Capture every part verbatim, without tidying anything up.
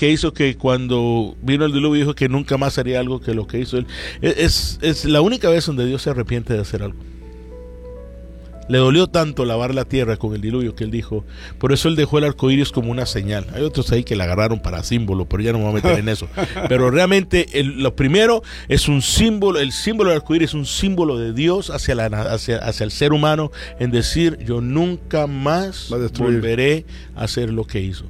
que hizo que cuando vino el diluvio dijo que nunca más haría algo que lo que hizo él. Es, es la única vez donde Dios se arrepiente de hacer algo. Le dolió tanto lavar la tierra con el diluvio que él dijo, por eso él dejó el arco iris como una señal. Hay otros ahí que la agarraron para símbolo, pero ya no me voy a meter en eso. Pero realmente el, lo primero es un símbolo, el símbolo del arco iris es un símbolo de Dios hacia, la, hacia, hacia el ser humano, en decir, yo nunca más volveré a hacer lo que hizo.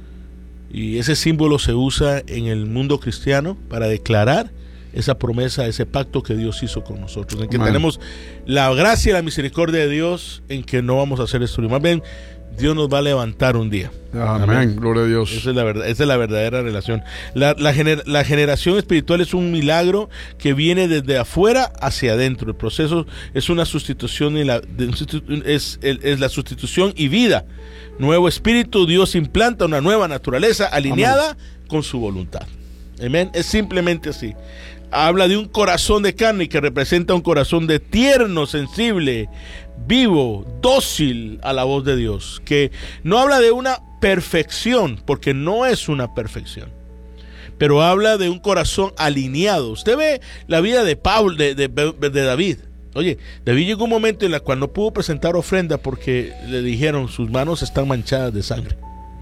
Y ese símbolo se usa en el mundo cristiano para declarar esa promesa, ese pacto que Dios hizo con nosotros, en que Man. tenemos la gracia y la misericordia de Dios, en que no vamos a hacer esto. Más bien, Dios nos va a levantar un día. Amén, Amén. Gloria a Dios. Esa es la verdad, esa es la verdadera relación. La, la, gener, la generación espiritual es un milagro que viene desde afuera hacia adentro. El proceso es una sustitución y la, es, es la sustitución y vida. Nuevo espíritu, Dios implanta una nueva naturaleza alineada Amén. con su voluntad. Amén. Es simplemente así. Habla de un corazón de carne que representa un corazón de tierno, sensible, vivo, dócil a la voz de Dios, que no habla de una perfección, porque no es una perfección, pero habla de un corazón alineado. Usted ve la vida de Pablo, de, de, de David. Oye, David llegó un momento en el cual no pudo presentar ofrenda porque le dijeron, sus manos están manchadas de sangre,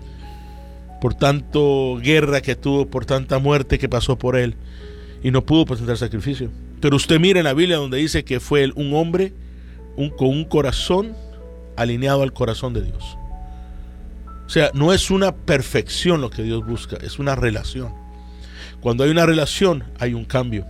por tanto guerra que tuvo, por tanta muerte que pasó por él, y no pudo presentar sacrificio. Pero usted mira en la Biblia donde dice que fue él un hombre un, con un corazón alineado al corazón de Dios. O sea, no es una perfección lo que Dios busca, es una relación. Cuando hay una relación, hay un cambio.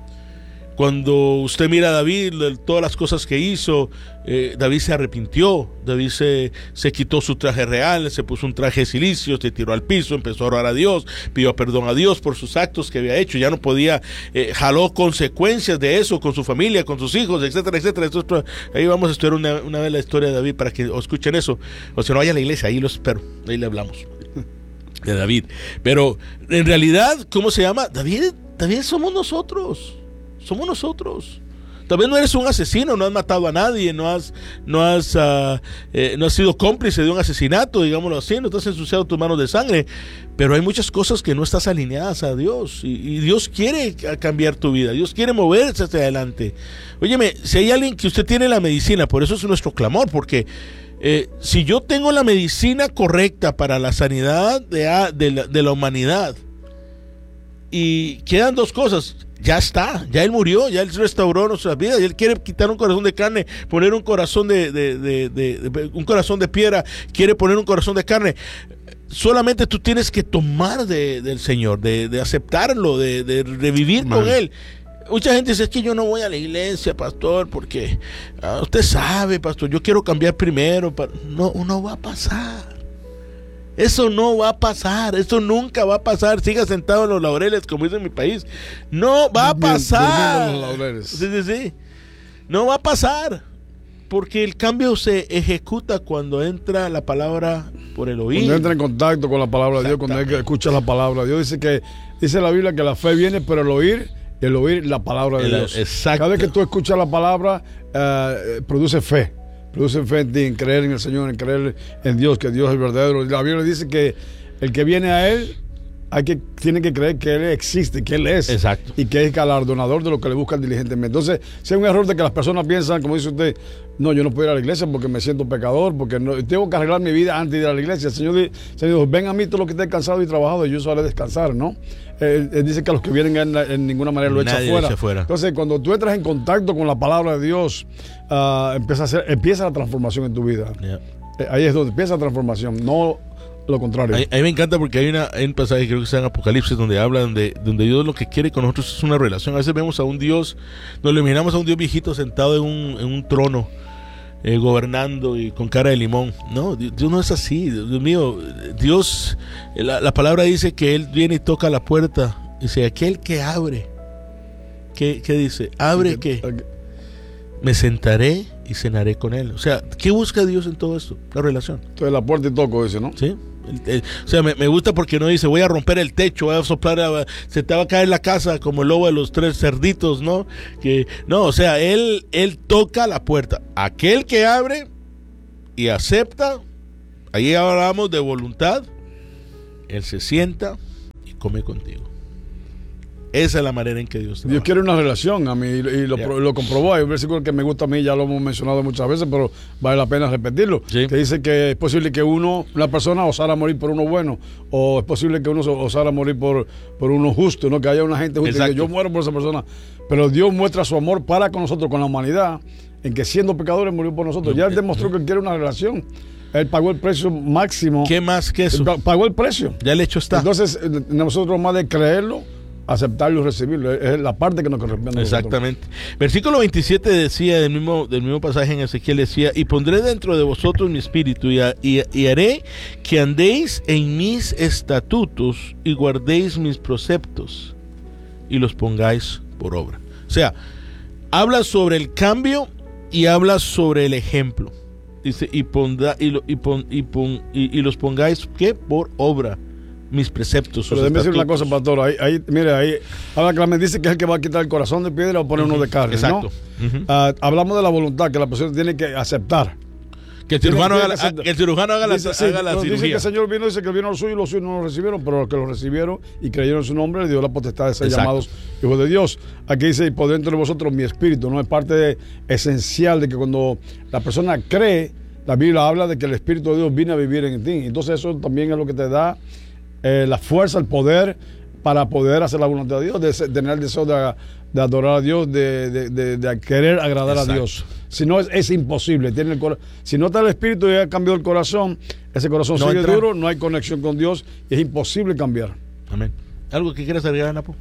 Cuando usted mira a David, todas las cosas que hizo, eh, David se arrepintió, David se, se quitó su traje real, se puso un traje de silicio, se tiró al piso, empezó a orar a Dios, pidió perdón a Dios por sus actos que había hecho, ya no podía, eh, jaló consecuencias de eso con su familia, con sus hijos, etcétera, etcétera. Esto, ahí vamos a estudiar una, una vez la historia de David para que escuchen eso, o si no, vaya a la iglesia, ahí lo espero, ahí le hablamos de David. Pero en realidad, ¿cómo se llama? David, David somos nosotros. Somos nosotros. Tal vez no eres un asesino, no has matado a nadie, no has, no has, uh, eh, no has sido cómplice de un asesinato, digámoslo así, no te has ensuciado tus manos de sangre, pero hay muchas cosas que no estás alineadas a Dios, y, y Dios quiere cambiar tu vida, Dios quiere moverse hacia adelante. Óyeme, si hay alguien que usted tiene la medicina, por eso es nuestro clamor, porque eh, si yo tengo la medicina correcta para la sanidad de, de, la, de la humanidad, y quedan dos cosas. Ya está, ya él murió, ya él restauró nuestras vidas, y él quiere quitar un corazón de carne, poner un corazón de, de, de, de, de un corazón de piedra, quiere poner un corazón de carne. Solamente tú tienes que tomar de, del Señor, de, de aceptarlo, de, de revivir con él. Mucha gente dice, es que yo no voy a la iglesia, pastor, porque ah, usted sabe, pastor, yo quiero cambiar primero. Para... No, no va a pasar. Eso no va a pasar, eso nunca va a pasar. Siga sentado en los laureles, como dice en mi país. No va a pasar. Sí, sí, sí. No va a pasar. Porque el cambio se ejecuta cuando entra la palabra por el oído. Cuando entra en contacto con la palabra de Dios, cuando escucha la palabra de Dios. Dice que dice la Biblia que la fe viene por el oír, y el oír la palabra de el, Dios. Exacto. Cada vez que tú escuchas la palabra, uh, produce fe. Produce fe en ti, en creer en el Señor, en creer en Dios, que Dios es verdadero. La Biblia dice que el que viene a Él hay que, tiene que creer que Él existe, que Él es. Exacto. Y que es galardonador de lo que le buscan diligentemente. Entonces, si hay un error de que las personas piensan, como dice usted, no, yo no puedo ir a la iglesia porque me siento pecador, porque no, tengo que arreglar mi vida antes de ir a la iglesia. El Señor dice, ven a mí todos los que estén cansados y trabajados, y yo solo haré descansar, ¿no? Él, él dice que a los que vienen en, en ninguna manera lo echa fuera. echa fuera. Entonces, cuando tú entras en contacto con la palabra de Dios, uh, empieza, a hacer, empieza la transformación en tu vida. Yeah. Eh, ahí es donde empieza la transformación, no lo contrario. A, a mí me encanta porque hay, una, hay un pasaje, creo que está en Apocalipsis, donde habla, donde, donde Dios lo que quiere con nosotros es una relación. A veces vemos a un Dios, nos lo imaginamos a un Dios viejito sentado en un, en un trono, eh, gobernando y con cara de limón. No, Dios, Dios no es así. Dios, Dios mío, Dios, la, la palabra dice que Él viene y toca la puerta. Dice, aquel que abre, ¿qué, qué dice? ¿Abre qué? Me sentaré y cenaré con Él. O sea, ¿qué busca Dios en todo esto? La relación. Entonces la puerta y toco, dice, ¿no? Sí. El, el, o sea, me, me gusta porque no dice voy a romper el techo, voy a soplar, a, se te va a caer la casa como el lobo de los tres cerditos, ¿no? Que no, o sea, él él toca la puerta. Aquel que abre y acepta, ahí hablamos de voluntad. Él se sienta come contigo. Esa es la manera en que Dios trabaja. Dios quiere una relación a mí y, y lo, yeah. lo comprobó. Hay un versículo que me gusta a mí, ya lo hemos mencionado muchas veces, pero vale la pena repetirlo. Sí. Que dice que es posible que uno, una persona osara morir por uno bueno, o es posible que uno osara morir por, por uno justo, ¿no? Que haya una gente justa y que yo muero por esa persona. Pero Dios muestra su amor para con nosotros, con la humanidad, en que siendo pecadores murió por nosotros. Ya Él demostró que quiere una relación. Él pagó el precio máximo. ¿Qué más que eso? Pagó el precio. Ya el hecho está. Entonces, nosotros más de creerlo, aceptarlo y recibirlo, es la parte que nos corresponde. Exactamente. Versículo veintisiete decía, del mismo, del mismo pasaje en Ezequiel, decía: y pondré dentro de vosotros mi espíritu y, y, y haré que andéis en mis estatutos y guardéis mis preceptos y los pongáis por obra. O sea, habla sobre el cambio y habla sobre el ejemplo. Dice, y, pondrá, y, lo, y, pon, y, pon, y, y los pongáis, ¿qué? Por obra. Mis preceptos. Pero déjeme decir una cosa, pastor. Ahí, ahí, mire, ahí, ahora que me dice que es el que va a quitar el corazón de piedra o poner uh-huh. uno de carne. Exacto. ¿No? Uh-huh. Uh, hablamos de la voluntad, que la persona tiene que aceptar. Que el cirujano haga, que, que el cirujano haga dice, la, sí, haga la cirugía. Dice que el Señor vino, dice que vino los suyos y los suyos no lo recibieron, pero los que lo recibieron y creyeron en su nombre, le dio la potestad de ser Exacto. llamados hijos de Dios. Aquí dice, y por dentro de vosotros mi espíritu, no es parte de, esencial de que cuando la persona cree, la Biblia habla de que el Espíritu de Dios viene a vivir en ti. Entonces eso también es lo que te da Eh, la fuerza, el poder para poder hacer la voluntad de Dios, de, de tener el deseo de, de adorar a Dios, de, de, de, de querer agradar Exacto. a Dios. Si no, es, es imposible. Tiene el cora- si no está el espíritu y ha cambiado el corazón, ese corazón no sigue entra. duro, no hay conexión con Dios y es imposible cambiar. Amén. ¿Algo que quieras agregar, Napo?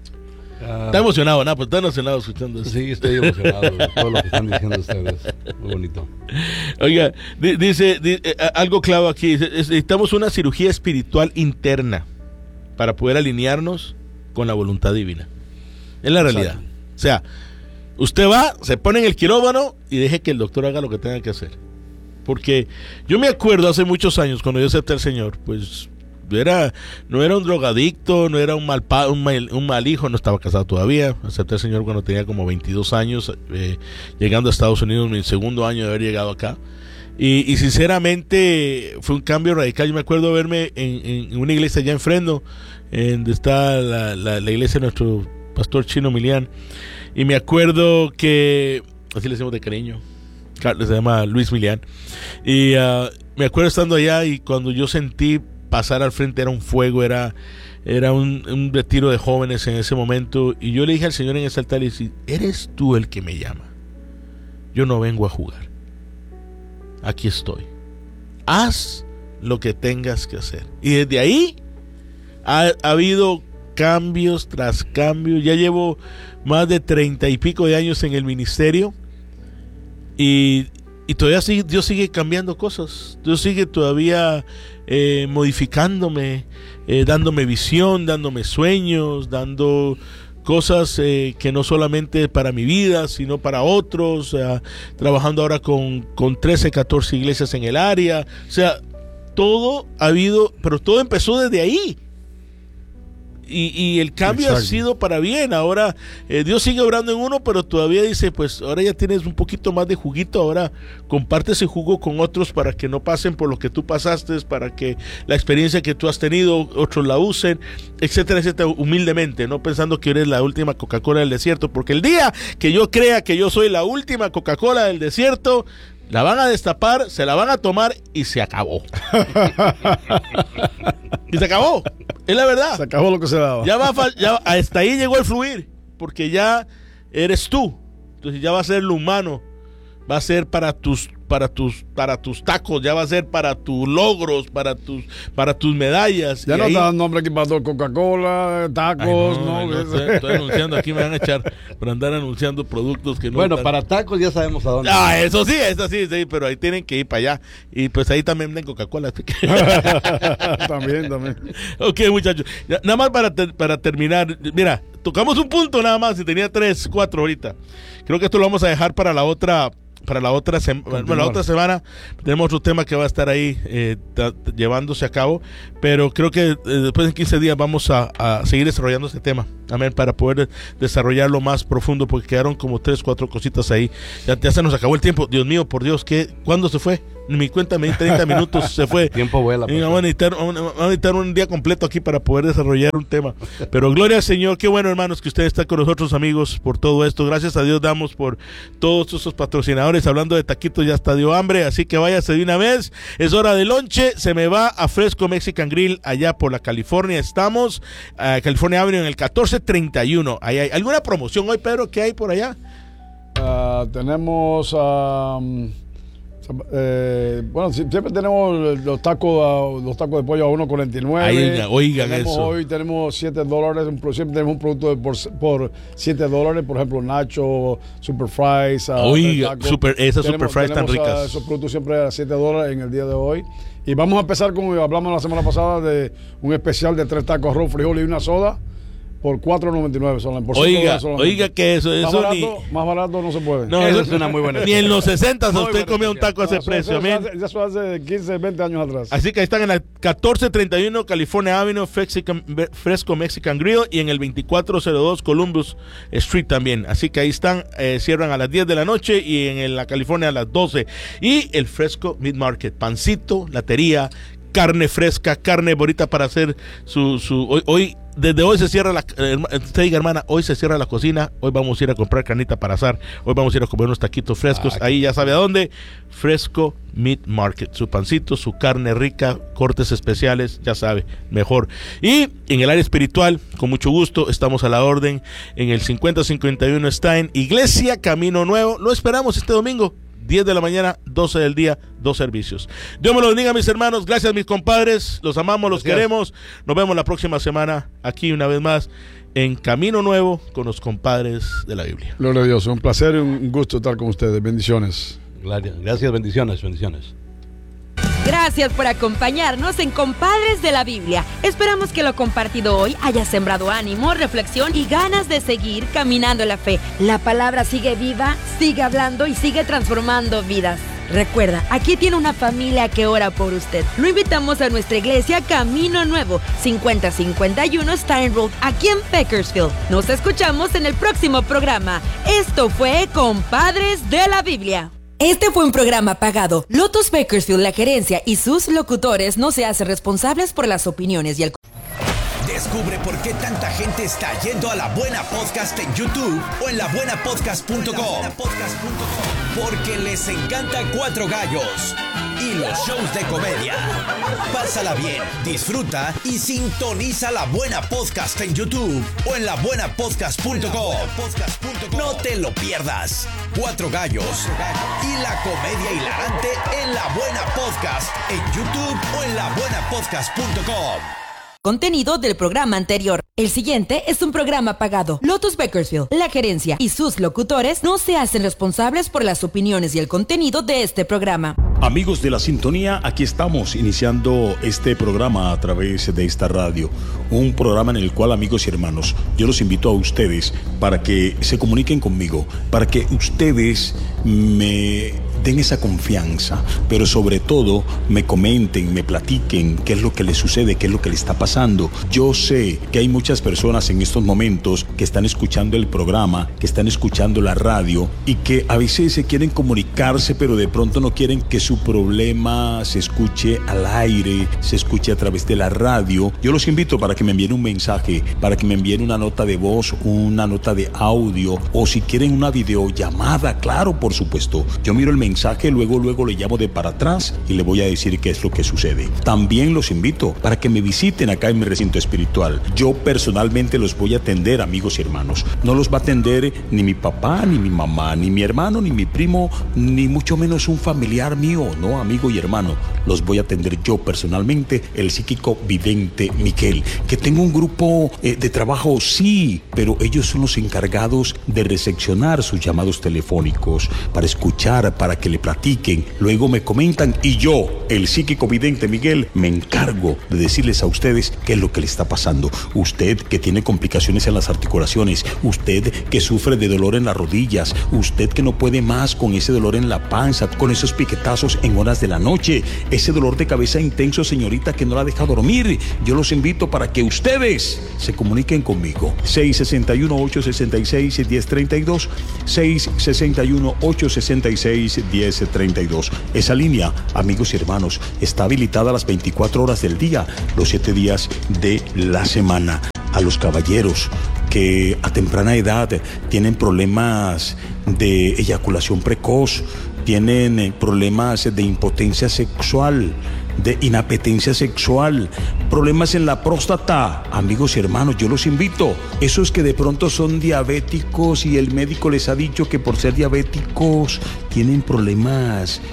Uh, está emocionado, Napo, está emocionado escuchando eso. Sí, estoy emocionado de todo lo que están diciendo ustedes. Muy bonito. Oiga, di, dice, di, eh, algo clave aquí, dice, necesitamos una cirugía espiritual interna para poder alinearnos con la voluntad divina. Es la realidad. Exacto. O sea, usted va, se pone en el quirófano y deje que el doctor haga lo que tenga que hacer. Porque yo me acuerdo hace muchos años, cuando yo acepté al Señor, pues Era, no era un drogadicto, no era un mal, pa, un, mal, un mal hijo, no estaba casado todavía. Acepté al Señor cuando tenía como veintidós años, eh, llegando a Estados Unidos, mi segundo año de haber llegado acá. Y, y sinceramente fue un cambio radical. Yo me acuerdo verme en, en una iglesia allá en Fresno, en donde está la, la, la iglesia de nuestro pastor Chino Milian. Y me acuerdo que, así le decimos de cariño, se llama Luis Milian. Y uh, me acuerdo estando allá y cuando yo sentí pasar al frente, era un fuego, era, era un, un retiro de jóvenes en ese momento, y yo le dije al Señor en ese altar, y dije, eres tú el que me llama, yo no vengo a jugar, aquí estoy, haz lo que tengas que hacer. Y desde ahí ha, ha habido cambios tras cambios. Ya llevo más de treinta y pico de años en el ministerio, y Y todavía sigue, Dios sigue cambiando cosas. Dios sigue todavía eh, modificándome, eh, dándome visión, dándome sueños, dando cosas eh, que no solamente para mi vida, sino para otros. Eh, trabajando ahora con, con trece, catorce iglesias en el área. O sea, todo ha habido, pero todo empezó desde ahí. Y, y el cambio Exacto. ha sido para bien. Ahora eh, Dios sigue obrando en uno, pero todavía dice, pues ahora ya tienes un poquito más de juguito, ahora comparte ese jugo con otros para que no pasen por lo que tú pasaste, para que la experiencia que tú has tenido otros la usen, etcétera, etcétera, humildemente, no pensando que eres la última Coca-Cola del desierto, porque el día que yo crea que yo soy la última Coca-Cola del desierto, la van a destapar, se la van a tomar y se acabó. Y se acabó. Es la verdad. Se acabó lo que se daba. Ya va, ya, hasta ahí llegó el fluir, porque ya eres tú. Entonces ya va a ser lo humano, va a ser para tus, para tus, para tus tacos, ya va a ser para tus logros, para tus, para tus medallas. Ya y no ahí... está dando nombre aquí para todo, Coca-Cola, tacos, Ay, no, no, no sé, estoy anunciando, aquí me van a echar por andar anunciando productos que no. Bueno, están... para tacos ya sabemos a dónde. Ah, eso sí, eso sí, sí, pero ahí tienen que ir para allá. Y pues ahí también venden Coca-Cola. También, también. Ok, muchachos, nada más para, ter- para terminar, mira, tocamos un punto nada más, y tenía tres, cuatro ahorita. Creo que esto lo vamos a dejar para la otra para la otra, sema, bueno, la otra semana. Tenemos otro tema que va a estar ahí eh, ta, ta, llevándose a cabo, pero creo que eh, después de quince días vamos a, a seguir desarrollando este tema, amén, para poder desarrollarlo más profundo, porque quedaron como tres, cuatro cositas ahí. Ya, ya se nos acabó el tiempo. Dios mío, por Dios, ¿qué? ¿Cuándo se fue? mi cuenta me di treinta minutos, se fue. Tiempo vuela. Y vamos a, necesitar, vamos a necesitar un día completo aquí para poder desarrollar un tema. Pero gloria al Señor, qué bueno, hermanos, que usted está con nosotros, amigos, por todo esto. Gracias a Dios damos por todos esos patrocinadores. Hablando de taquitos, ya hasta dio hambre, así que váyase de una vez. Es hora de lonche, se me va a Fresco Mexican Grill, allá por la California. Estamos, uh, California Avenue, en el catorce treinta y uno. ¿Hay, hay alguna promoción hoy, Pedro, qué hay por allá? Uh, tenemos... Um... Eh, bueno, siempre tenemos los tacos los tacos de pollo a uno cuarenta y nueve. Oigan, oigan tenemos, eso. Hoy tenemos siete dólares. Siempre tenemos un producto de por, por siete dólares. Por ejemplo, Nacho, Super Fries. Uh, Oiga, super, esas Super Fries tan ricas. Uh, esos productos siempre a siete dólares en el día de hoy. Y vamos a empezar, como hablamos la semana pasada, de un especial de tres tacos, arroz, frijol y una soda. Por cuatro noventa y nueve solamente. Por oiga, oiga que eso, eso más barato, ni... más barato no se puede. No, eso es una muy buena. Ni en los sesenta usted comía un taco a ese no, precio. Eso, eso, hace, eso hace quince, veinte años atrás. Así que ahí están en la catorce treinta y uno California Avenue, Mexican, Fresco Mexican Grill, y en el veinticuatro cero dos Columbus Street también. Así que ahí están, eh, cierran a las diez de la noche y en la California a las doce. Y el Fresco Meat Market, pancito, latería, carne fresca, carne bonita para hacer su... su hoy, hoy Desde hoy se cierra la, eh, usted diga, hermana, hoy se cierra la cocina, hoy vamos a ir a comprar carnita para asar, hoy vamos a ir a comer unos taquitos frescos, ah, ahí ya sabe a dónde, Fresco Meat Market, su pancito, su carne rica, cortes especiales, ya sabe, mejor. Y en el área espiritual, con mucho gusto, estamos a la orden, en el cincuenta cincuenta y uno está en Iglesia Camino Nuevo, lo esperamos este domingo, diez de la mañana, doce del día, dos servicios. Dios me lo bendiga, mis hermanos. Gracias, mis compadres. Los amamos, los Gracias. queremos. Nos vemos la próxima semana aquí una vez más en Camino Nuevo con los compadres de la Biblia. Gloria a Dios. Un placer y un gusto estar con ustedes. Bendiciones. Gracias, bendiciones, bendiciones. Gracias por acompañarnos en Compadres de la Biblia. Esperamos que lo compartido hoy haya sembrado ánimo, reflexión y ganas de seguir caminando en la fe. La palabra sigue viva, sigue hablando y sigue transformando vidas. Recuerda, aquí tiene una familia que ora por usted. Lo invitamos a nuestra iglesia Camino Nuevo, cincuenta cincuenta y uno Stein Road, aquí en Bakersfield. Nos escuchamos en el próximo programa. Esto fue Compadres de la Biblia. Este fue un programa pagado. Lotus Bakersfield, la gerencia y sus locutores no se hacen responsables por las opiniones y el... Descubre por qué tanta gente está yendo a La Buena Podcast en YouTube o en la buena podcast punto com. Porque les encanta Cuatro Gallos y los shows de comedia. Pásala bien, disfruta y sintoniza La Buena Podcast en YouTube o en la buena podcast punto com. No te lo pierdas. Cuatro Gallos y la comedia hilarante en La Buena Podcast en YouTube o en la buena podcast punto com. Contenido del programa anterior. El siguiente es un programa pagado. Lotus Bakersfield, la gerencia y sus locutores no se hacen responsables por las opiniones y el contenido de este programa. Amigos de la sintonía, aquí estamos iniciando este programa a través de esta radio. Un programa en el cual, amigos y hermanos, yo los invito a ustedes para que se comuniquen conmigo, para que ustedes me den esa confianza, pero sobre todo me comenten, me platiquen qué es lo que les sucede, qué es lo que les está pasando. Yo sé que hay muchas personas en estos momentos que están escuchando el programa, que están escuchando la radio y que a veces se quieren comunicarse, pero de pronto no quieren que su problema se escuche al aire, se escuche a través de la radio. Yo los invito para que me envíen un mensaje, para que me envíen una nota de voz, una nota de audio, o si quieren una videollamada, claro, por supuesto. Yo miro el mensaje mensaje, luego luego le llamo de para atrás y le voy a decir qué es lo que sucede. También los invito para que me visiten acá en mi recinto espiritual. Yo personalmente los voy a atender, amigos y hermanos. No los va a atender ni mi papá, ni mi mamá, ni mi hermano, ni mi primo, ni mucho menos un familiar mío, no, amigo y hermano. Los voy a atender yo personalmente, el psíquico vidente Miguel, que tengo un grupo eh, de trabajo, sí, pero ellos son los encargados de recepcionar sus llamados telefónicos, para escuchar, para que le platiquen, luego me comentan y yo, el psíquico vidente Miguel, me encargo de decirles a ustedes qué es lo que le está pasando. Usted que tiene complicaciones en las articulaciones, usted que sufre de dolor en las rodillas, usted que no puede más con ese dolor en la panza, con esos piquetazos en horas de la noche, ese dolor de cabeza intenso, señorita, que no la deja dormir. Yo los invito para que ustedes se comuniquen conmigo. seis seis uno, ocho seis seis, uno cero tres dos, seis seis uno, ocho seis seis, uno cero diez treinta y dos. Esa línea, amigos y hermanos, está habilitada las veinticuatro horas del día, los siete días de la semana. A los caballeros que a temprana edad tienen problemas de eyaculación precoz, tienen problemas de impotencia sexual, de inapetencia sexual, problemas en la próstata, amigos y hermanos, yo los invito. Esos que de pronto son diabéticos y el médico les ha dicho que por ser diabéticos tienen problemas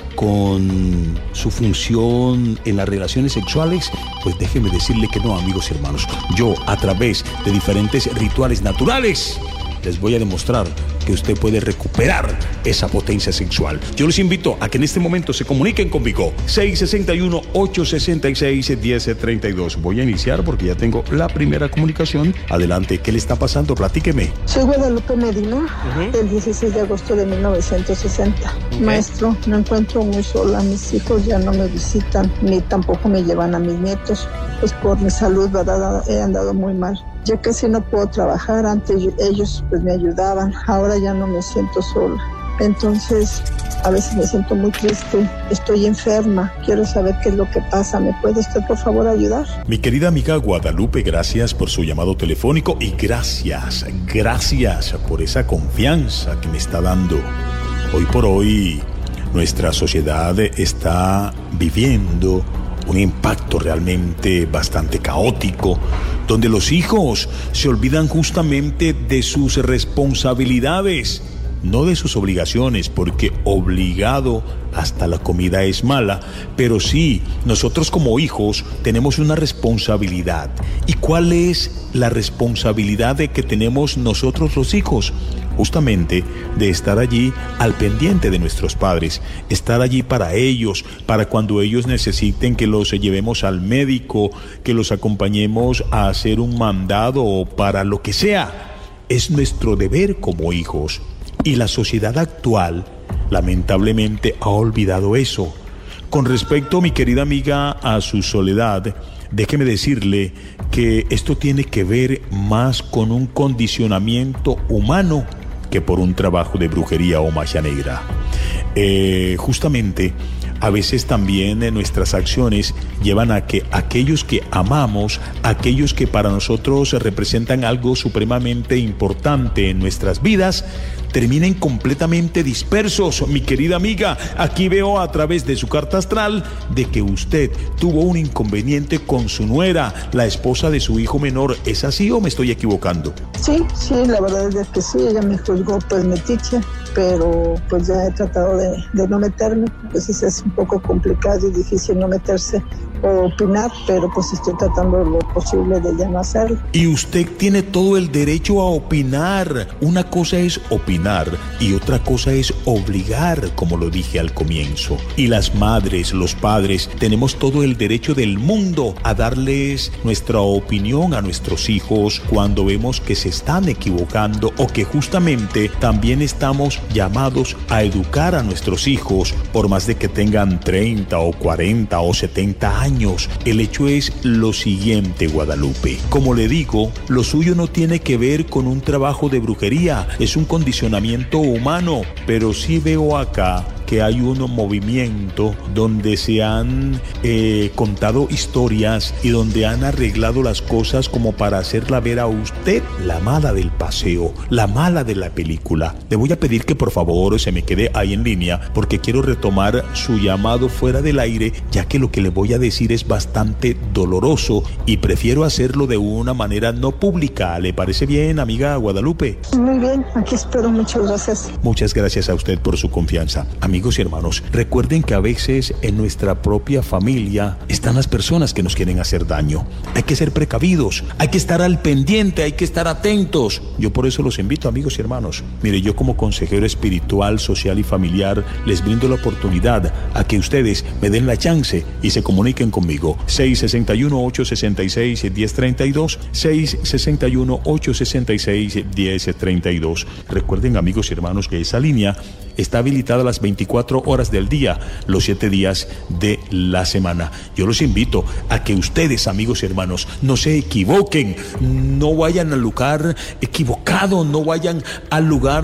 con su función en las relaciones sexuales, pues déjenme decirle que no, amigos y hermanos. Yo, a través de diferentes rituales naturales, les voy a demostrar que usted puede recuperar esa potencia sexual. Yo les invito a que en este momento se comuniquen conmigo. seis seis uno, ocho seis seis, uno cero tres dos. Voy a iniciar porque ya tengo la primera comunicación. Adelante, ¿qué le está pasando? Platíqueme. Soy Guadalupe Medina, uh-huh. del dieciséis de agosto de mil novecientos sesenta. Okay. Maestro, me encuentro muy sola. Mis hijos ya no me visitan, ni tampoco me llevan a mis nietos. Pues por mi salud, ¿verdad? He andado muy mal. Ya casi no puedo trabajar, antes ellos pues me ayudaban, ahora ya no me siento sola. Entonces, a veces me siento muy triste, estoy enferma, quiero saber qué es lo que pasa. ¿Me puede usted por favor ayudar? Mi querida amiga Guadalupe, gracias por su llamado telefónico y gracias, gracias por esa confianza que me está dando. Hoy por hoy, nuestra sociedad está viviendo un impacto realmente bastante caótico, donde los hijos se olvidan justamente de sus responsabilidades, no de sus obligaciones, porque obligado hasta la comida es mala, pero sí, nosotros como hijos tenemos una responsabilidad. ¿Y cuál es la responsabilidad de que tenemos nosotros los hijos? Justamente de estar allí al pendiente de nuestros padres, estar allí para ellos, para cuando ellos necesiten que los llevemos al médico, que los acompañemos a hacer un mandado o para lo que sea. Es nuestro deber como hijos. Y la sociedad actual, lamentablemente, ha olvidado eso. Con respecto, mi querida amiga, a su soledad, déjeme decirle que esto tiene que ver más con un condicionamiento humano que por un trabajo de brujería o magia negra. Eh, justamente, a veces también eh, nuestras acciones llevan a que aquellos que amamos, aquellos que para nosotros representan algo supremamente importante en nuestras vidas, terminen completamente dispersos. Mi querida amiga, aquí veo a través de su carta astral de que usted tuvo un inconveniente con su nuera, la esposa de su hijo menor. ¿Es así o me estoy equivocando? Sí, sí, la verdad es que sí, ella me juzgó pues metiche, pero pues ya he tratado de, de no meterme, pues es un poco complicado y difícil no meterse o opinar, pero pues estoy tratando lo posible de ya no hacerlo. Y usted tiene todo el derecho a opinar. Una cosa es opinar y otra cosa es obligar, como lo dije al comienzo. Y las madres, los padres, tenemos todo el derecho del mundo a darles nuestra opinión a nuestros hijos cuando vemos que se están equivocando o que justamente también estamos llamados a educar a nuestros hijos, por más de que tengan treinta o cuarenta o setenta años. El hecho es lo siguiente, Guadalupe. Como le digo, lo suyo no tiene que ver con un trabajo de brujería, es un condicionamiento humano, pero sí veo acá que hay un movimiento donde se han eh, contado historias y donde han arreglado las cosas como para hacerla ver a usted la mala del paseo, la mala de la película. Le voy a pedir que por favor se me quede ahí en línea porque quiero retomar su llamado fuera del aire, ya que lo que le voy a decir es bastante doloroso y prefiero hacerlo de una manera no pública. ¿Le parece bien, amiga Guadalupe? Muy bien, aquí espero. Muchas gracias. Muchas gracias a usted por su confianza. Amigos y hermanos, recuerden que a veces en nuestra propia familia están las personas que nos quieren hacer daño. Hay que ser precavidos, hay que estar al pendiente, hay que estar atentos. Yo por eso los invito, amigos y hermanos. Mire, yo como consejero espiritual, social y familiar les brindo la oportunidad a que ustedes me den la chance y se comuniquen conmigo. seis seis uno, ocho seis seis, uno cero tres dos, seis seis uno, ocho seis seis, uno cero tres dos. Recuerden, amigos y hermanos, que esa línea está habilitada las veinticuatro horas del día, los siete días de la semana. Yo los invito a que ustedes, amigos y hermanos, no se equivoquen, no vayan al lugar equivocado, no vayan al lugar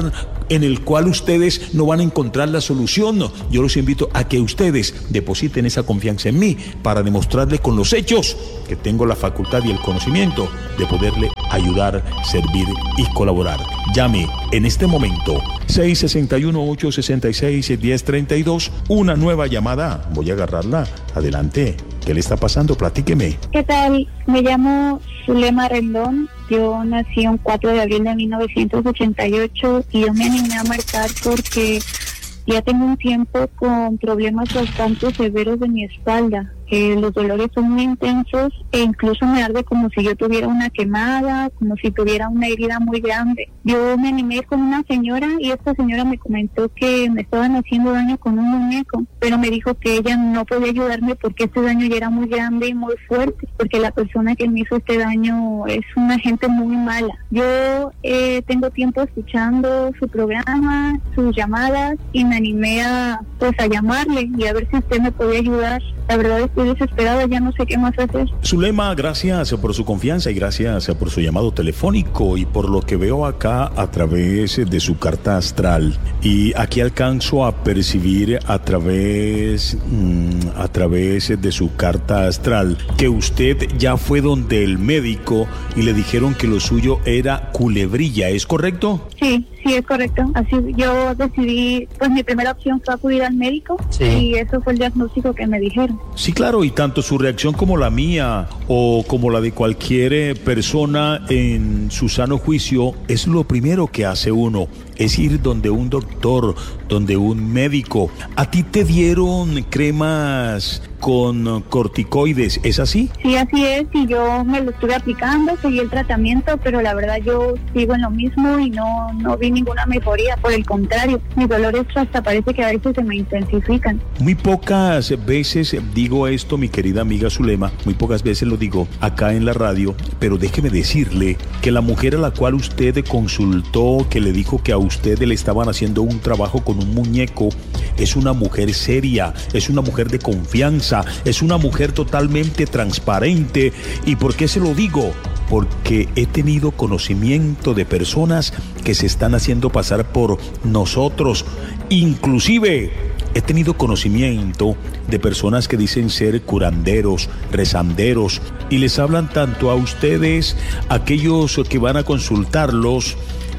en el cual ustedes no van a encontrar la solución. Yo los invito a que ustedes depositen esa confianza en mí para demostrarle con los hechos que tengo la facultad y el conocimiento de poderle ayudar, servir y colaborar. Llame en este momento seis seis uno, ocho seis seis, uno cero tres dos. Una nueva llamada. Voy a agarrarla. Adelante. ¿Qué le está pasando? Platíqueme. ¿Qué tal? Me llamo Zulema Rendón. Yo nací el cuatro de abril de mil novecientos ochenta y ocho y yo me animé a marcar porque ya tengo un tiempo con problemas bastante severos de mi espalda. Eh, los dolores son muy intensos e incluso me arde como si yo tuviera una quemada, como si tuviera una herida muy grande. Yo me animé con una señora y esta señora me comentó que me estaban haciendo daño con un muñeco, pero me dijo que ella no podía ayudarme porque este daño ya era muy grande y muy fuerte, porque la persona que me hizo este daño es una gente muy mala. Yo eh, tengo tiempo escuchando su programa, sus llamadas y me animé a, pues, a llamarle y a ver si usted me podía ayudar. La verdad estoy desesperada, ya no sé qué más hacer. Zulema, gracias por su confianza y gracias por su llamado telefónico y por lo que veo acá a través de su carta astral. Y aquí alcanzo a percibir a través, mmm, a través de su carta astral que usted ya fue donde el médico y le dijeron que lo suyo era culebrilla, ¿es correcto? Sí, sí, es correcto. Así yo decidí, pues mi primera opción fue acudir al médico sí. Y eso fue el diagnóstico que me dijeron. Sí, claro, y tanto su reacción como la mía o como la de cualquier persona en su sano juicio es lo primero que hace uno, es ir donde un doctor, donde un médico. ¿A ti te dieron cremas con corticoides, es así? Sí, así es, y yo me lo estuve aplicando, seguí el tratamiento, pero la verdad yo sigo en lo mismo y no, no vi ninguna mejoría, por el contrario, mis dolores hasta parece que a veces se me intensifican. Muy pocas veces digo esto, mi querida amiga Zulema, muy pocas veces lo digo acá en la radio, pero déjeme decirle que la mujer a la cual usted consultó, que le dijo que a usted le estaban haciendo un trabajo con un muñeco, es una mujer seria, es una mujer de confianza, es una mujer totalmente transparente. ¿Y por qué se lo digo? Porque he tenido conocimiento de personas que se están haciendo pasar por nosotros. Inclusive he tenido conocimiento de personas que dicen ser curanderos, rezanderos, y les hablan tanto a ustedes, aquellos que van a consultarlos,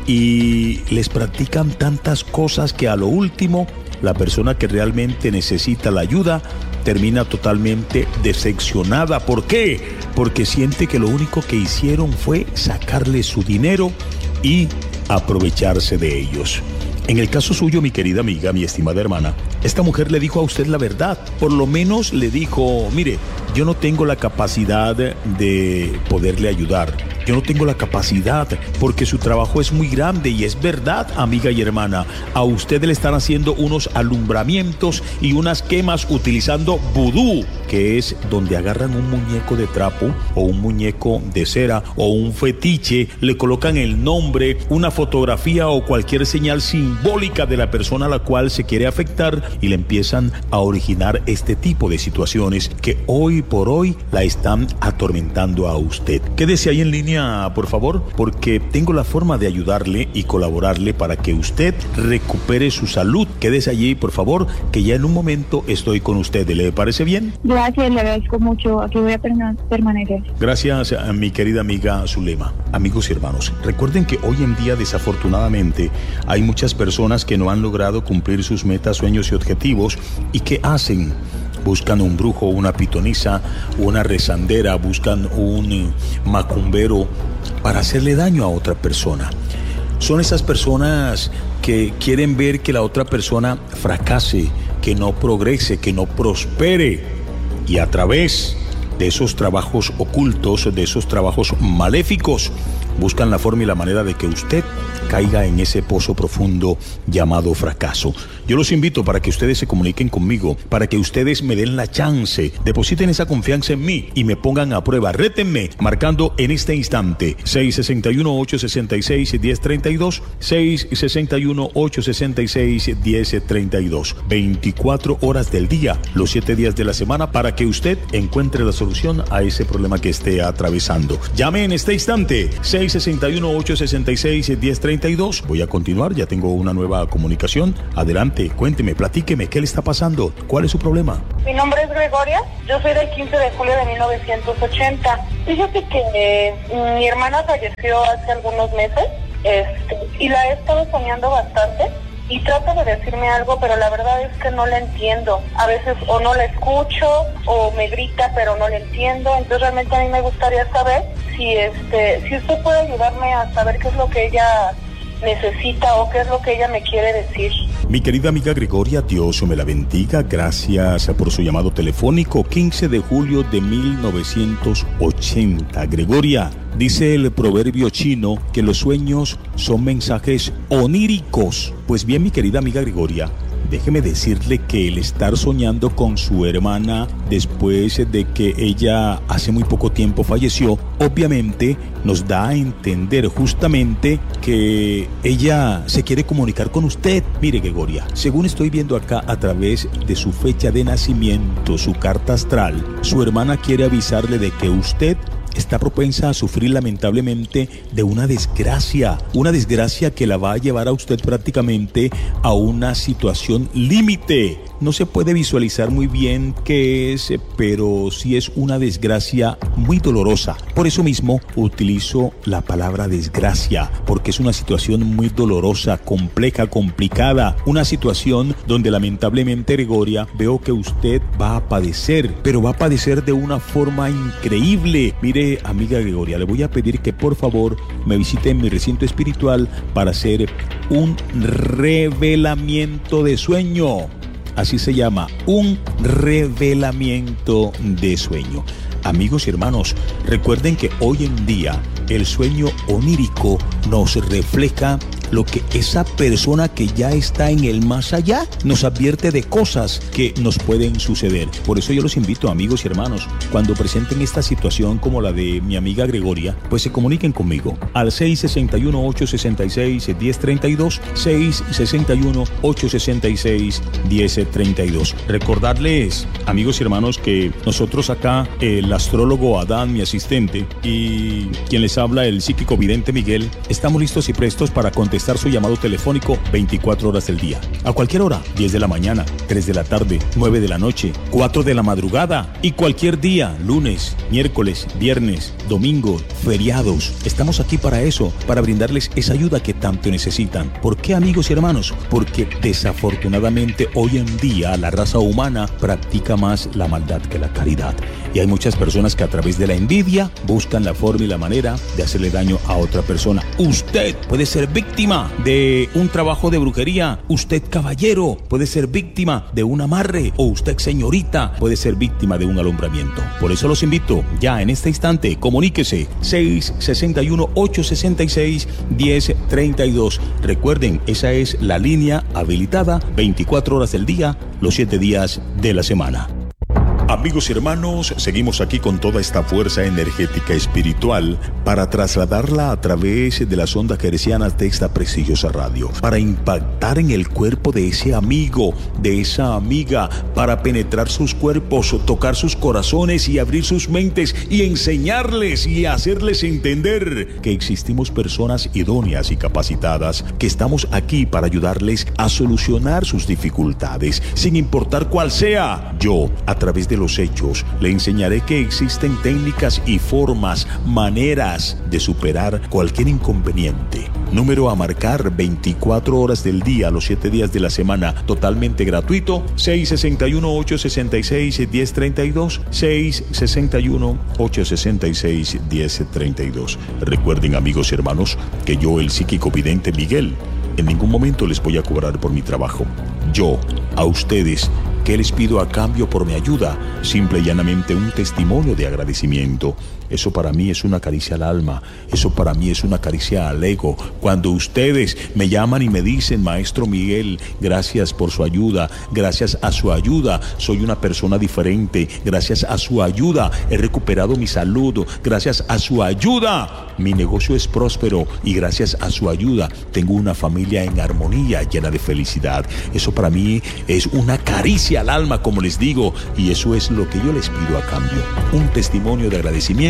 y les practican tantas cosas que a lo último la persona que realmente necesita la ayuda termina totalmente decepcionada. ¿Por qué? Porque siente que lo único que hicieron fue sacarle su dinero y aprovecharse de ellos. En el caso suyo, mi querida amiga, mi estimada hermana, esta mujer le dijo a usted la verdad. Por lo menos le dijo, mire, yo no tengo la capacidad de poderle ayudar. Yo no tengo la capacidad porque su trabajo es muy grande y es verdad, amiga y hermana. A usted le están haciendo unos alumbramientos y unas quemas utilizando vudú, que es donde agarran un muñeco de trapo o un muñeco de cera o un fetiche, le colocan el nombre, una fotografía o cualquier señal simbólica de la persona a la cual se quiere afectar y le empiezan a originar este tipo de situaciones que hoy por hoy la están atormentando a usted. Quédese ahí en línea, por favor, porque tengo la forma de ayudarle y colaborarle para que usted recupere su salud. Quédese allí, por favor, que ya en un momento estoy con usted. ¿Le parece bien? Gracias, le agradezco mucho. Aquí voy a permanecer. Gracias, a mi querida amiga Zulema. Amigos y hermanos, recuerden que hoy en día, desafortunadamente, hay muchas personas que no han logrado cumplir sus metas, sueños y objetivos. ¿Y qué hacen? Buscan un brujo, una pitonisa, una rezandera, buscan un macumbero para hacerle daño a otra persona. Son esas personas que quieren ver que la otra persona fracase, que no progrese, que no prospere. Y a través de esos trabajos ocultos, de esos trabajos maléficos, buscan la forma y la manera de que usted caiga en ese pozo profundo llamado fracaso. Yo los invito para que ustedes se comuniquen conmigo, para que ustedes me den la chance, depositen esa confianza en mí y me pongan a prueba. Rétenme marcando en este instante seis seis uno, ocho seis seis, uno cero tres dos, seis seis uno, ocho seis seis, uno cero tres dos. veinticuatro horas del día, los siete días de la semana, para que usted encuentre la solución a ese problema que esté atravesando. Llame en este instante seis seis seis uno, ocho seis seis, uno cero tres dos. Voy a continuar, ya tengo una nueva comunicación. Adelante, cuénteme, platíqueme, ¿qué le está pasando? ¿Cuál es su problema? Mi nombre es Gregoria, yo soy del quince de julio de mil novecientos ochenta. Fíjate que eh, mi hermana falleció hace algunos meses este, y la he estado soñando bastante. Y trata de decirme algo, pero la verdad es que no la entiendo. A veces o no la escucho o me grita, pero no la entiendo. Entonces realmente a mí me gustaría saber si este, si usted puede ayudarme a saber qué es lo que ella necesita o qué es lo que ella me quiere decir. Mi querida amiga Gregoria, Dios me la bendiga. Gracias por su llamado telefónico. quince de julio de mil novecientos ochenta. Gregoria, dice el proverbio chino que los sueños son mensajes oníricos. Pues bien, mi querida amiga Gregoria, déjeme decirle que el estar soñando con su hermana después de que ella hace muy poco tiempo falleció, obviamente nos da a entender justamente que ella se quiere comunicar con usted. Mire, Gregoria, según estoy viendo acá a través de su fecha de nacimiento, su carta astral, su hermana quiere avisarle de que usted está propensa a sufrir lamentablemente de una desgracia, una desgracia que la va a llevar a usted prácticamente a una situación límite. No se puede visualizar muy bien qué es, pero sí es una desgracia muy dolorosa. Por eso mismo utilizo la palabra desgracia, porque es una situación muy dolorosa, compleja, complicada, una situación donde lamentablemente, Gregoria, veo que usted va a padecer, pero va a padecer de una forma increíble. Mire, amiga Gregoria, le voy a pedir que por favor me visite en mi recinto espiritual para hacer un revelamiento de sueño. Así se llama, un revelamiento de sueño. Amigos y hermanos, recuerden que hoy en día el sueño onírico nos refleja lo que esa persona que ya está en el más allá nos advierte de cosas que nos pueden suceder. Por eso yo los invito, amigos y hermanos, cuando presenten esta situación como la de mi amiga Gregoria, pues se comuniquen conmigo al seis seis uno, ocho seis seis, uno cero tres dos, seis seis uno, ocho seis seis, uno cero tres dos. Recordarles, amigos y hermanos, que nosotros acá, el astrólogo Adán, mi asistente, y quien les habla, el psíquico vidente Miguel, estamos listos y prestos para contestar su llamado telefónico veinticuatro horas del día. A cualquier hora, diez de la mañana, tres de la tarde, nueve de la noche, cuatro de la madrugada y cualquier día, lunes, miércoles, viernes, domingo, feriados. Estamos aquí para eso, para brindarles esa ayuda que tanto necesitan. ¿Por qué, amigos y hermanos? Porque desafortunadamente hoy en día la raza humana practica más la maldad que la caridad. Y hay muchas personas que a través de la envidia buscan la forma y la manera de hacerle daño a otra persona. Usted puede ser víctima de un trabajo de brujería. Usted, caballero, puede ser víctima de un amarre. O usted, señorita, puede ser víctima de un alumbramiento. Por eso los invito, ya en este instante, comuníquese seis seis uno, ocho seis seis, uno cero tres dos. Recuerden, esa es la línea habilitada veinticuatro horas del día, los siete días de la semana. Amigos y hermanos, seguimos aquí con toda esta fuerza energética espiritual para trasladarla a través de las ondas hercianas de esta prestigiosa radio, para impactar en el cuerpo de ese amigo, de esa amiga, para penetrar sus cuerpos, tocar sus corazones y abrir sus mentes y enseñarles y hacerles entender que existimos personas idóneas y capacitadas, que estamos aquí para ayudarles a solucionar sus dificultades, sin importar cuál sea. Yo, a través de los hechos, le enseñaré que existen técnicas y formas, maneras de superar cualquier inconveniente. Número a marcar veinticuatro horas del día, los siete días de la semana, totalmente gratuito, seis seis uno, ocho seis seis, uno cero tres dos, seis seis uno, ocho seis seis, uno cero tres dos. Recuerden, amigos y hermanos, que yo, el psíquico vidente Miguel, en ningún momento les voy a cobrar por mi trabajo. Yo, a ustedes, ¿qué les pido a cambio por mi ayuda? Simple y llanamente un testimonio de agradecimiento. Eso para mí es una caricia al alma. Eso para mí es una caricia al ego. Cuando ustedes me llaman y me dicen: Maestro Miguel, gracias por su ayuda. Gracias a su ayuda soy una persona diferente. Gracias a su ayuda he recuperado mi salud. Gracias a su ayuda mi negocio es próspero. Y gracias a su ayuda tengo una familia en armonía, llena de felicidad. Eso para mí es una caricia al alma, como les digo. Y eso es lo que yo les pido a cambio. Un testimonio de agradecimiento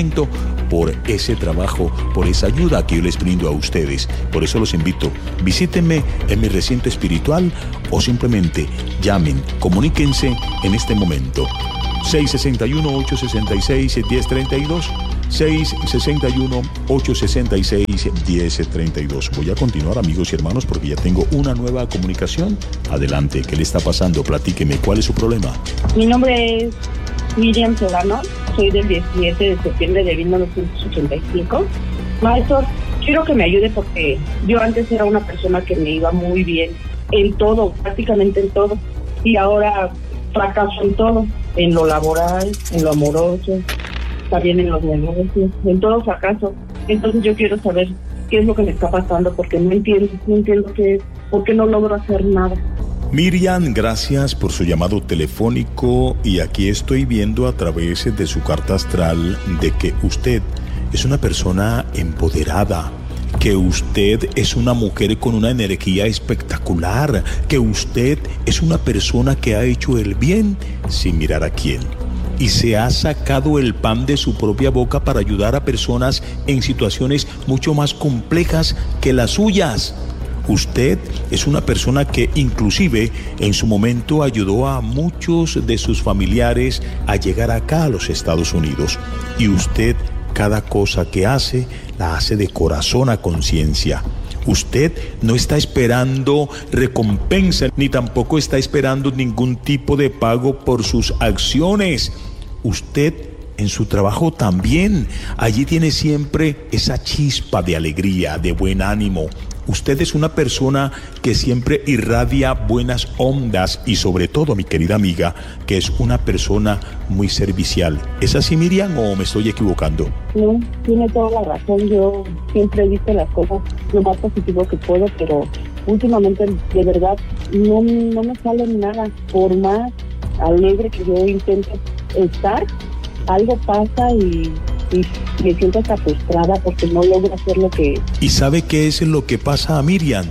reconocimiento por ese trabajo, por esa ayuda que yo les brindo a ustedes. Por eso los invito, visítenme en mi recinto espiritual o simplemente llamen, comuníquense en este momento. seis seis uno, ocho seis seis, uno cero tres dos, seis seis uno, ocho seis seis, uno cero tres dos. Voy a continuar, amigos y hermanos, porque ya tengo una nueva comunicación. Adelante, ¿qué le está pasando? Platíqueme, ¿cuál es su problema? Mi nombre es Miriam Solano, soy del diecisiete de septiembre de mil novecientos ochenta y cinco. Maestro, quiero que me ayude porque yo antes era una persona que me iba muy bien en todo, prácticamente en todo, y ahora fracaso en todo, en lo laboral, en lo amoroso, también en los negocios, en todo fracaso. Entonces yo quiero saber qué es lo que me está pasando porque no entiendo, no entiendo qué es, por qué no logro hacer nada. Miriam, gracias por su llamado telefónico y aquí estoy viendo a través de su carta astral de que usted es una persona empoderada, que usted es una mujer con una energía espectacular, que usted es una persona que ha hecho el bien sin mirar a quién y se ha sacado el pan de su propia boca para ayudar a personas en situaciones mucho más complejas que las suyas. Usted es una persona que inclusive en su momento ayudó a muchos de sus familiares a llegar acá a los Estados Unidos. Y usted cada cosa que hace, la hace de corazón a conciencia. Usted no está esperando recompensa, ni tampoco está esperando ningún tipo de pago por sus acciones. Usted en su trabajo también, allí tiene siempre esa chispa de alegría, de buen ánimo. Usted es una persona que siempre irradia buenas ondas y sobre todo, mi querida amiga, que es una persona muy servicial. ¿Es así, Miriam, o me estoy equivocando? No, tiene toda la razón. Yo siempre he visto las cosas lo más positivo que puedo, pero últimamente, de verdad, no, no me sale nada. Por más alegre que yo intente estar, algo pasa y... y me siento hasta frustrada porque no logro hacer lo que... ¿Y sabe qué es lo que pasa a Miriam?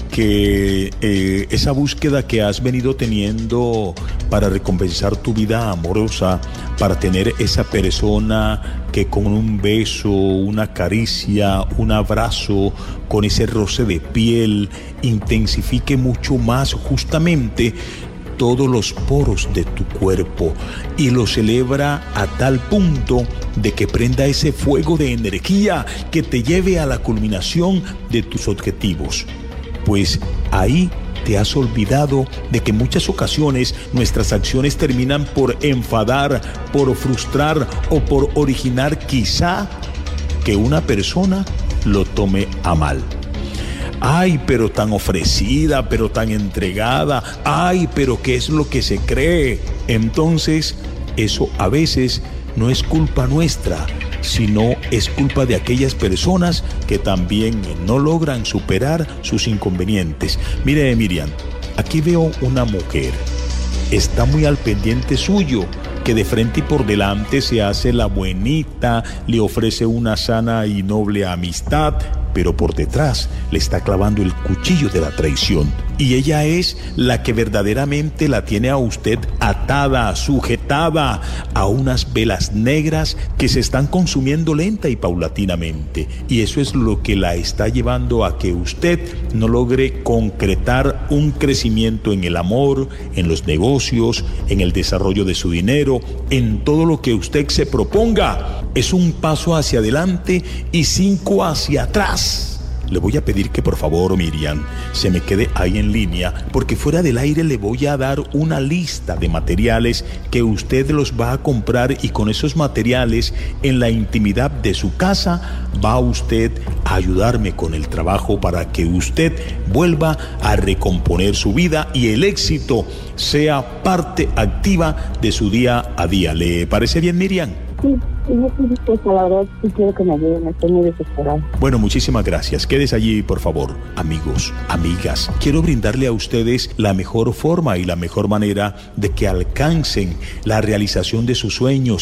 Que eh, esa búsqueda que has venido teniendo para recompensar tu vida amorosa, para tener esa persona que con un beso, una caricia, un abrazo, con ese roce de piel, intensifique mucho más justamente todos los poros de tu cuerpo y lo celebra a tal punto de que prenda ese fuego de energía que te lleve a la culminación de tus objetivos. Pues ahí te has olvidado de que en muchas ocasiones nuestras acciones terminan por enfadar, por frustrar o por originar quizá que una persona lo tome a mal. Ay, pero tan ofrecida, pero tan entregada. Ay, pero ¿qué es lo que se cree? Entonces, eso a veces no es culpa nuestra, sino es culpa de aquellas personas que también no logran superar sus inconvenientes. Mire, Miriam, aquí veo una mujer. Está muy al pendiente suyo, que de frente y por delante se hace la buenita, le ofrece una sana y noble amistad, pero por detrás le está clavando el cuchillo de la traición. Y ella es la que verdaderamente la tiene a usted atada, sujetada a unas velas negras que se están consumiendo lenta y paulatinamente. Y eso es lo que la está llevando a que usted no logre concretar un crecimiento en el amor, en los negocios, en el desarrollo de su dinero, en todo lo que usted se proponga. Es un paso hacia adelante y cinco hacia atrás. Le voy a pedir que por favor, Miriam, se me quede ahí en línea, porque fuera del aire le voy a dar una lista de materiales que usted los va a comprar y con esos materiales en la intimidad de su casa va usted a ayudarme con el trabajo para que usted vuelva a recomponer su vida y el éxito sea parte activa de su día a día. ¿Le parece bien, Miriam? Sí, yo estoy dispuesta, la verdad, sí quiero que me ayuden, estoy muy desesperada. Bueno, muchísimas gracias. Quédese allí, por favor. Amigos, amigas, quiero brindarle a ustedes la mejor forma y la mejor manera de que alcancen la realización de sus sueños.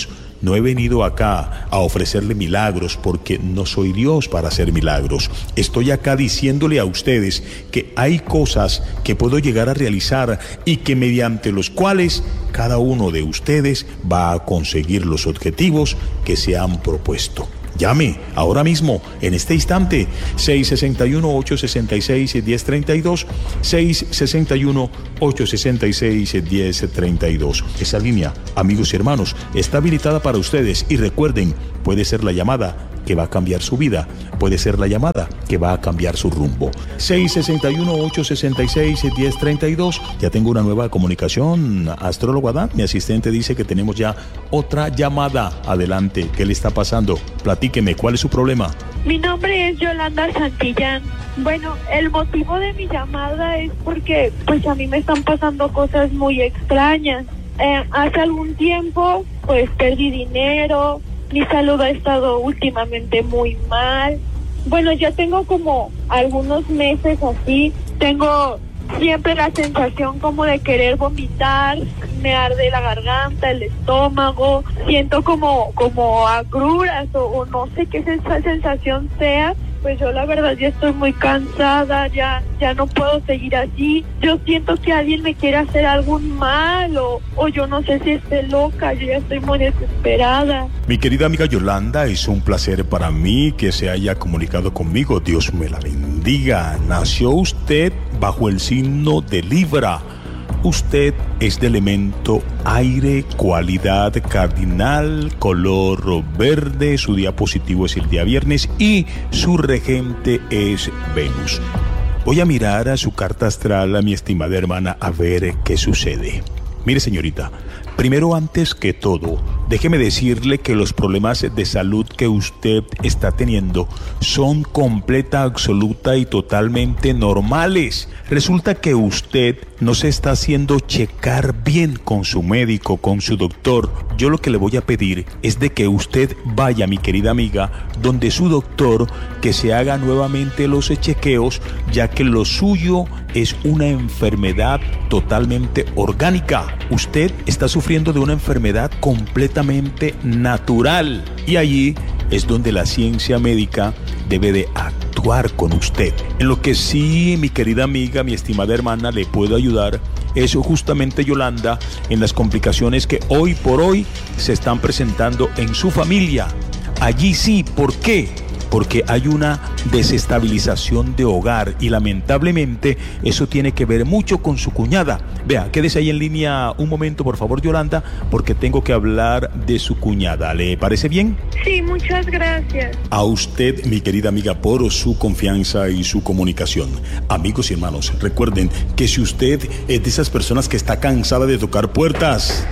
No he venido acá a ofrecerle milagros porque no soy Dios para hacer milagros. Estoy acá diciéndole a ustedes que hay cosas que puedo llegar a realizar y que mediante los cuales cada uno de ustedes va a conseguir los objetivos que se han propuesto. Llame ahora mismo, en este instante, seis seis uno, ocho seis seis, uno cero tres dos, seis seis uno, ocho seis seis, uno cero tres dos. Esa línea, amigos y hermanos, está habilitada para ustedes y recuerden, puede ser la llamada que va a cambiar su vida, puede ser la llamada que va a cambiar su rumbo. seis seis uno, ocho seis seis, uno cero tres dos. Ya tengo una nueva comunicación, astrólogo Adán. Mi asistente dice que tenemos ya otra llamada. Adelante, ¿qué le está pasando? Platíqueme, ¿cuál es su problema? Mi nombre es Yolanda Santillán. Bueno, el motivo de mi llamada es porque pues a mí me están pasando cosas muy extrañas. Eh, hace algún tiempo pues perdí dinero. Mi salud ha estado últimamente muy mal. Bueno, ya tengo como algunos meses así. Tengo siempre la sensación como de querer vomitar. Me arde la garganta, el estómago. Siento como, como agruras o, o no sé qué esa sensación sea. Pues yo la verdad ya estoy muy cansada, ya ya no puedo seguir así. Yo siento que alguien me quiere hacer algún mal o, o yo no sé si esté loca, yo ya estoy muy desesperada. Mi querida amiga Yolanda, es un placer para mí que se haya comunicado conmigo. Dios me la bendiga. Nació usted bajo el signo de Libra. Usted es de elemento aire, cualidad cardinal, color verde, su día positivo es el día viernes y su regente es Venus. Voy a mirar a su carta astral, a mi estimada hermana, a ver qué sucede. Mire, señorita, primero, antes que todo, déjeme decirle que los problemas de salud que usted está teniendo son completa, absoluta y totalmente normales. Resulta que usted no se está haciendo checar bien con su médico, con su doctor. Yo lo que le voy a pedir es de que usted vaya, mi querida amiga, donde su doctor, que se haga nuevamente los chequeos, ya que lo suyo es una enfermedad totalmente orgánica. Usted está sufriendo de una enfermedad completamente natural y allí es donde la ciencia médica debe de actuar con usted. En lo que sí, mi querida amiga, mi estimada hermana, le puedo ayudar es justamente, Yolanda, en las complicaciones que hoy por hoy se están presentando en su familia. Allí sí, ¿por qué? Porque hay una desestabilización de hogar y lamentablemente eso tiene que ver mucho con su cuñada. Vea, quédese ahí en línea un momento, por favor, Yolanda, porque tengo que hablar de su cuñada. ¿Le parece bien? Sí, muchas gracias. A usted, mi querida amiga, por su confianza y su comunicación. Amigos y hermanos, recuerden que si usted es de esas personas que está cansada de tocar puertas,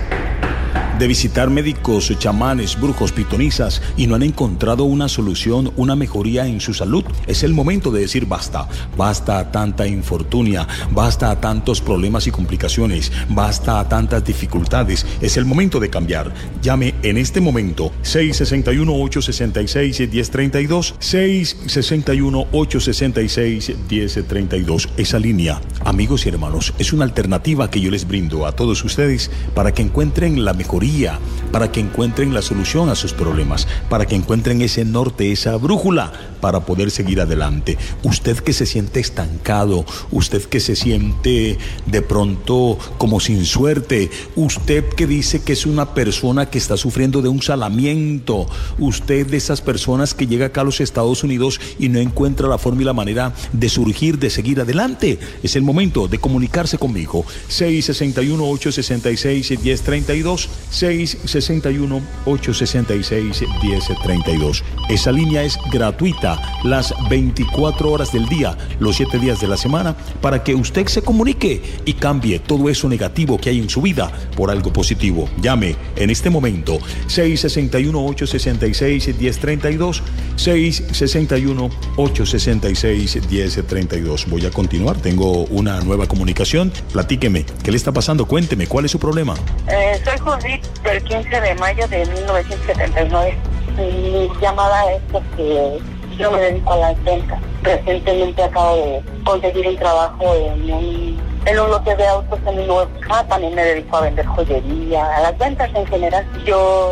de visitar médicos, chamanes, brujos, pitonisas y no han encontrado una solución, una mejoría en su salud, es el momento de decir basta. Basta a tanta infortunia, basta a tantos problemas y complicaciones, basta a tantas dificultades. Es el momento de cambiar. Llame en este momento seis seis uno, ocho seis seis, uno cero tres dos, seis seis uno, ocho seis seis, uno cero tres dos. Esa línea, amigos y hermanos, es una alternativa que yo les brindo a todos ustedes para que encuentren la mejoría, para que encuentren la solución a sus problemas, para que encuentren ese norte, esa brújula para poder seguir adelante. Usted que se siente estancado, usted que se siente de pronto como sin suerte, usted que dice que es una persona que está sufriendo de un salamiento, usted de esas personas que llega acá a los Estados Unidos y no encuentra la forma y la manera de surgir, de seguir adelante, es el momento de comunicarse conmigo. seis seis uno, ocho seis seis, uno cero tres dos, seis seis uno, ocho seis seis, uno cero tres dos. Esa línea es gratuita las veinticuatro horas del día, los siete días de la semana, para que usted se comunique y cambie todo eso negativo que hay en su vida por algo positivo. Llame en este momento seis seis uno, ocho seis seis, uno cero tres dos, seis seis uno, ocho seis seis, uno cero tres dos. Voy a continuar, tengo una nueva comunicación. Platíqueme, ¿qué le está pasando? Cuénteme, ¿cuál es su problema? Eh, soy Judith, del quince de mayo de mil novecientos setenta y nueve. Mi llamada es porque yo me dedico a las ventas. Recientemente acabo de conseguir un trabajo en un, en un lote de autos en un nuevo. Ah, también me dedico a vender joyería, a las ventas en general. Yo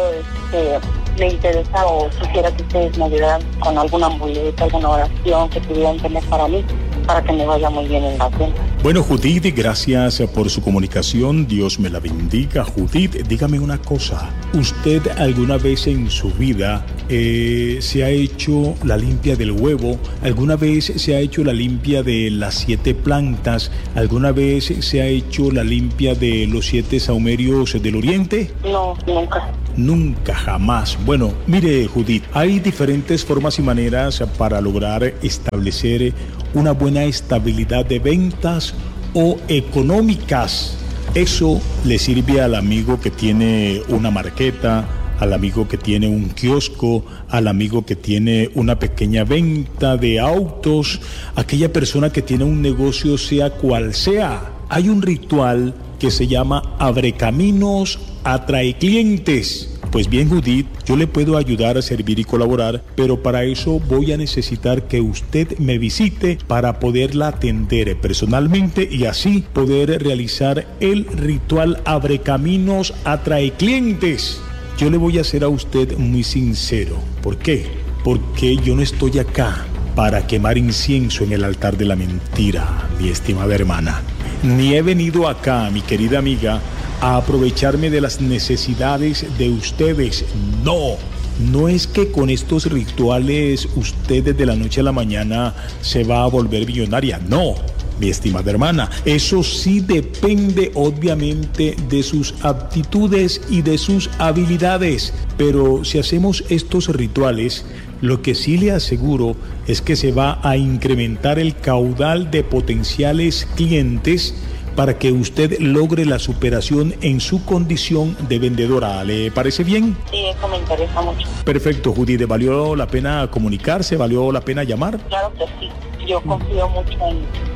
que le interesa o quisiera que ustedes me ayudaran con alguna amuleta, alguna oración que pudieran tener para mí, para que me vaya muy bien en la cuenta. Bueno, Judith, gracias por su comunicación. Dios me la bendiga. Judith, dígame una cosa. ¿Usted alguna vez en su vida eh, se ha hecho la limpia del huevo? ¿Alguna vez se ha hecho la limpia de las siete plantas? ¿Alguna vez se ha hecho la limpia de los siete sahumerios del oriente? No, nunca. Nunca, jamás. Bueno, mire, Judith, hay diferentes formas y maneras para lograr establecer una buena estabilidad de ventas o económicas. Eso le sirve al amigo que tiene una marqueta, al amigo que tiene un kiosco, al amigo que tiene una pequeña venta de autos, aquella persona que tiene un negocio sea cual sea. Hay un ritual que se llama Abre Caminos, Atrae Clientes. Pues bien, Judith, yo le puedo ayudar a servir y colaborar, pero para eso voy a necesitar que usted me visite para poderla atender personalmente y así poder realizar el ritual Abre Caminos, Atrae Clientes. Yo le voy a ser a usted muy sincero. ¿Por qué? Porque yo no estoy acá para quemar incienso en el altar de la mentira, mi estimada hermana. Ni he venido acá, mi querida amiga, a aprovecharme de las necesidades de ustedes. No, no es que con estos rituales usted de la noche a la mañana se va a volver millonaria. No, mi estimada hermana, eso sí depende obviamente de sus aptitudes y de sus habilidades. Pero si hacemos estos rituales, lo que sí le aseguro es que se va a incrementar el caudal de potenciales clientes para que usted logre la superación en su condición de vendedora. ¿Le parece bien? Sí, eso me interesa mucho. Perfecto, Judith. ¿Valió la pena comunicarse? ¿Valió la pena llamar? Claro que sí. Yo confío mucho en,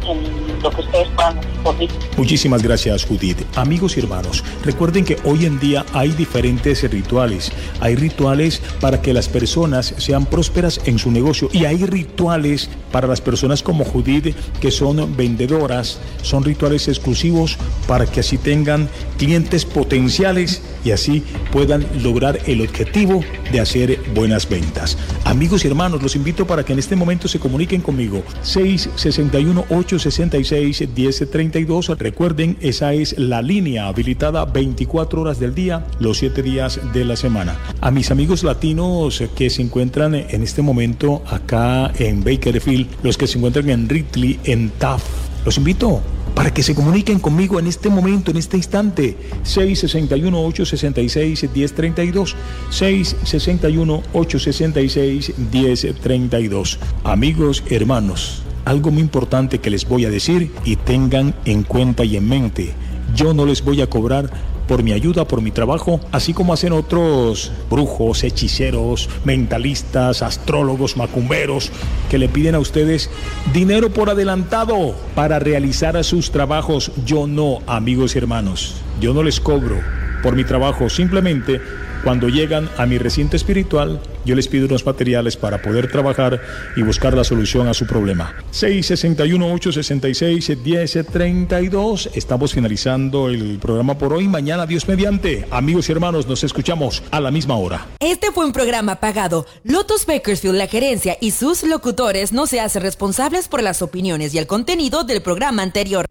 en lo que ustedes puedan hacer por mí. Muchísimas gracias, Judith. Amigos y hermanos, recuerden que hoy en día hay diferentes rituales. Hay rituales para que las personas sean prósperas en su negocio y hay rituales para las personas como Judith que son vendedoras. Son rituales exclusivos para que así tengan clientes potenciales y así puedan lograr el objetivo de hacer buenas ventas. Amigos y hermanos, los invito para que en este momento se comuniquen conmigo. seis seis uno, ocho seis seis, uno cero tres dos. Recuerden, esa es la línea habilitada veinticuatro horas del día, los siete días de la semana. A mis amigos latinos que se encuentran en este momento acá en Bakersfield, los que se encuentran en Ridley, en Taft, los invito para que se comuniquen conmigo en este momento, en este instante. seis seis uno, ocho seis seis, uno cero tres dos. seis seis uno, ocho seis seis, uno cero tres dos. Amigos, hermanos, algo muy importante que les voy a decir y tengan en cuenta y en mente. Yo no les voy a cobrar por mi ayuda, por mi trabajo, así como hacen otros brujos, hechiceros, mentalistas, astrólogos, macumberos, que le piden a ustedes dinero por adelantado para realizar sus trabajos. Yo no, amigos y hermanos, yo no les cobro por mi trabajo. Simplemente, cuando llegan a mi recinto espiritual, yo les pido unos materiales para poder trabajar y buscar la solución a su problema. seis seis uno, ocho seis seis, uno cero tres dos. Estamos finalizando el programa por hoy. Mañana, Dios mediante. Amigos y hermanos, nos escuchamos a la misma hora. Este fue un programa pagado. Lotus Bakersfield, la gerencia y sus locutores no se hacen responsables por las opiniones y el contenido del programa anterior.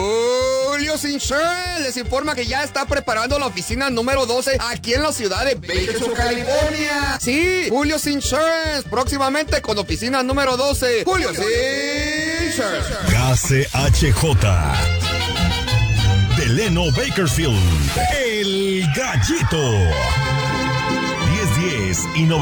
Julio Insurance les informa que ya está preparando la oficina número doce aquí en la ciudad de Bakersfield, California. Sí, Julio Insurance, próximamente con oficina número doce. Julio Insurance. K C H J Delano Bakersfield, El Gallito. diez diez y noventa.